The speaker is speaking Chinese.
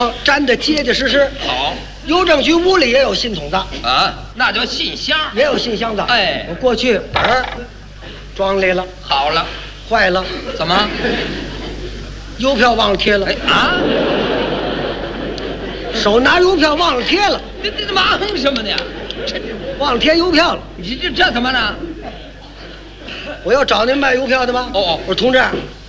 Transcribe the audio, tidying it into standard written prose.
粘得结结实实。 好， 邮政局屋里也有信筒子， 啊，那叫信箱， 也有信箱子。 哎我过去本儿装里了， 好了， 坏了， 怎么？ 邮票忘了贴了。 哎啊， 手拿邮票忘了贴了， 这忙什么呢？ 忘了贴邮票了。 这怎么呢？ 我要找那卖邮票的吧。 哦， 我说同志，